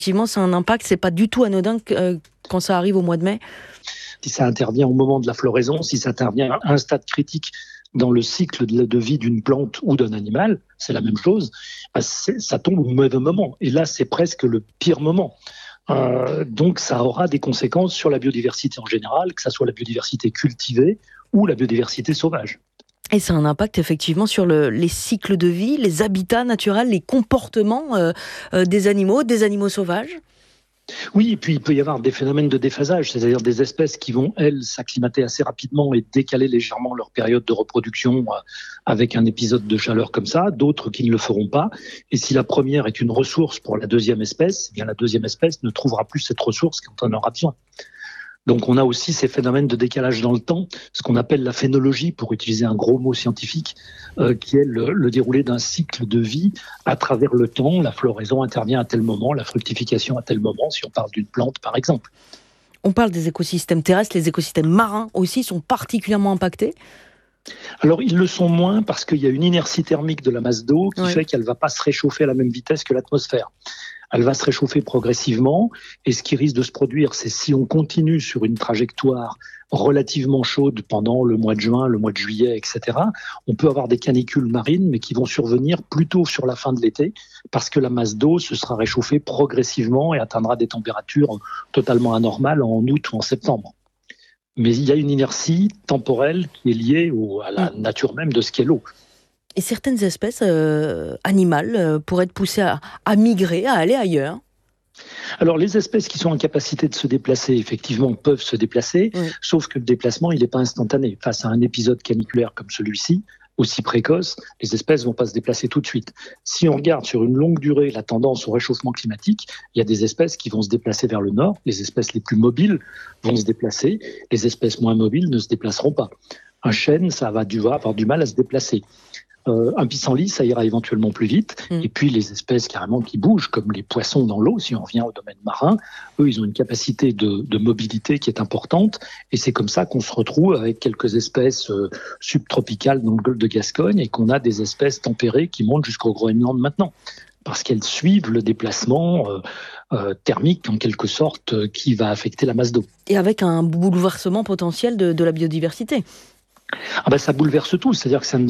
Effectivement, c'est un impact, c'est pas du tout anodin quand ça arrive au mois de mai. Si ça intervient au moment de la floraison, si ça intervient à un stade critique dans le cycle de vie d'une plante ou d'un animal, c'est la même chose, ça tombe au mauvais moment. Et là, c'est presque le pire moment. Donc, ça aura des conséquences sur la biodiversité en général, que ce soit la biodiversité cultivée ou la biodiversité sauvage. Et ça a un impact effectivement sur les cycles de vie, les habitats naturels, les comportements des animaux sauvages. Oui, et puis il peut y avoir des phénomènes de déphasage, c'est-à-dire des espèces qui vont, elles, s'acclimater assez rapidement et décaler légèrement leur période de reproduction avec un épisode de chaleur comme ça, d'autres qui ne le feront pas. Et si la première est une ressource pour la deuxième espèce, eh bien la deuxième espèce ne trouvera plus cette ressource quand on en aura besoin. Donc on a aussi ces phénomènes de décalage dans le temps, ce qu'on appelle la phénologie, pour utiliser un gros mot scientifique, qui est le déroulé d'un cycle de vie à travers le temps. La floraison intervient à tel moment, la fructification à tel moment, si on parle d'une plante par exemple. On parle des écosystèmes terrestres, les écosystèmes marins aussi sont particulièrement impactés. Alors ils le sont moins parce qu'il y a une inertie thermique de la masse d'eau qui fait qu'elle ne va pas se réchauffer à la même vitesse que l'atmosphère. Elle va se réchauffer progressivement et ce qui risque de se produire, c'est si on continue sur une trajectoire relativement chaude pendant le mois de juin, le mois de juillet, etc., on peut avoir des canicules marines, mais qui vont survenir plutôt sur la fin de l'été parce que la masse d'eau se sera réchauffée progressivement et atteindra des températures totalement anormales en août ou en septembre. Mais il y a une inertie temporelle qui est liée à la nature même de ce qu'est l'eau. Et certaines espèces animales pourraient être poussées à migrer, à aller ailleurs. Alors, les espèces qui sont en capacité de se déplacer, effectivement, peuvent se déplacer, sauf que le déplacement, il n'est pas instantané. Face à un épisode caniculaire comme celui-ci, aussi précoce, les espèces ne vont pas se déplacer tout de suite. Si on regarde sur une longue durée la tendance au réchauffement climatique, il y a des espèces qui vont se déplacer vers le nord, les espèces les plus mobiles vont se déplacer, les espèces moins mobiles ne se déplaceront pas. Un chêne, ça va avoir du mal à se déplacer. Un pissenlit, ça ira éventuellement plus vite. Et puis les espèces carrément qui bougent, comme les poissons dans l'eau, si on revient au domaine marin, eux, ils ont une capacité de mobilité qui est importante. Et c'est comme ça qu'on se retrouve avec quelques espèces subtropicales dans le golfe de Gascogne et qu'on a des espèces tempérées qui montent jusqu'au Groenland maintenant. Parce qu'elles suivent le déplacement thermique, en quelque sorte, qui va affecter la masse d'eau. Et avec un bouleversement potentiel de la biodiversité. Ça bouleverse tout, c'est-à-dire que ça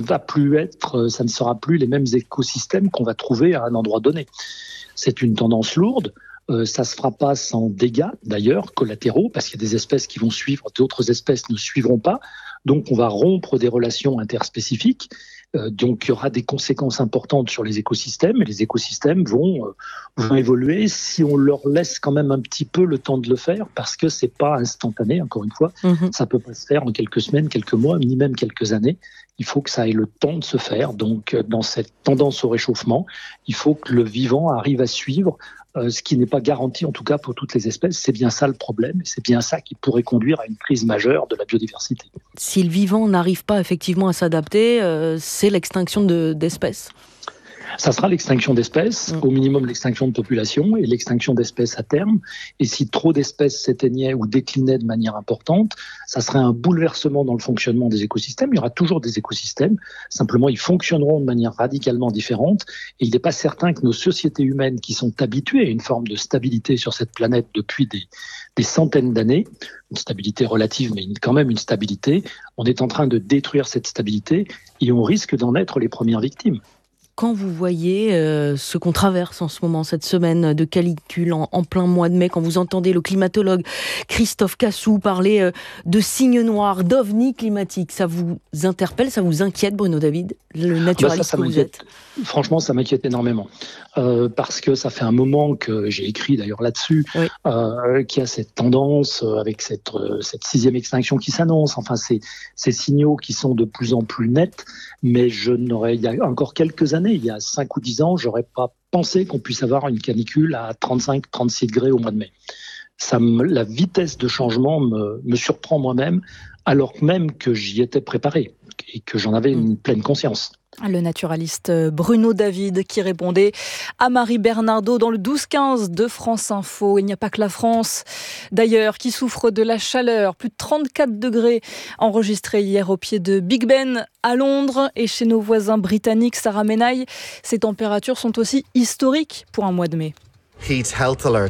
ne sera plus les mêmes écosystèmes qu'on va trouver à un endroit donné. C'est une tendance lourde, ça se fera pas sans dégâts d'ailleurs, collatéraux, parce qu'il y a des espèces qui vont suivre, d'autres espèces ne suivront pas, donc on va rompre des relations interspécifiques, donc il y aura des conséquences importantes sur les écosystèmes, et les écosystèmes vont évoluer si on leur laisse quand même un petit peu le temps de le faire, parce que c'est pas instantané, encore une fois, ça peut pas se faire en quelques semaines, quelques mois, ni même quelques années. Il faut que ça ait le temps de se faire. Donc, dans cette tendance au réchauffement, il faut que le vivant arrive à suivre, ce qui n'est pas garanti, en tout cas pour toutes les espèces. C'est bien ça le problème, et c'est bien ça qui pourrait conduire à une crise majeure de la biodiversité. Si le vivant n'arrive pas effectivement à s'adapter, c'est l'extinction d'espèces. Ça sera l'extinction d'espèces, au minimum l'extinction de population et l'extinction d'espèces à terme. Et si trop d'espèces s'éteignaient ou déclinaient de manière importante, ça serait un bouleversement dans le fonctionnement des écosystèmes. Il y aura toujours des écosystèmes, simplement ils fonctionneront de manière radicalement différente. Et il n'est pas certain que nos sociétés humaines qui sont habituées à une forme de stabilité sur cette planète depuis des centaines d'années, une stabilité relative, mais quand même une stabilité, on est en train de détruire cette stabilité et on risque d'en être les premières victimes. Quand vous voyez ce qu'on traverse en ce moment, cette semaine de canicule en plein mois de mai, quand vous entendez le climatologue Christophe Cassou parler de signes noirs, d'ovnis climatiques, ça vous interpelle, ça vous inquiète, Bruno David, le naturaliste que vous êtes? Franchement, ça m'inquiète énormément. Parce que ça fait un moment que j'ai écrit d'ailleurs là-dessus, qu'il y a cette tendance avec cette 6e extinction qui s'annonce, enfin ces signaux qui sont de plus en plus nets, mais il y a encore quelques années, il y a 5 ou 10 ans, j'aurais pas pensé qu'on puisse avoir une canicule à 35-36 degrés au mois de mai. La vitesse de changement me surprend moi-même, alors même que j'y étais préparé et que j'en avais une pleine conscience. Le naturaliste Bruno David qui répondait à Marie Bernardo dans le 12-15 de France Info. Il n'y a pas que la France, d'ailleurs, qui souffre de la chaleur. Plus de 34 degrés enregistrés hier au pied de Big Ben à Londres et chez nos voisins britanniques, Sarah Menaille. Ces températures sont aussi historiques pour un mois de mai. Heat Health Alert.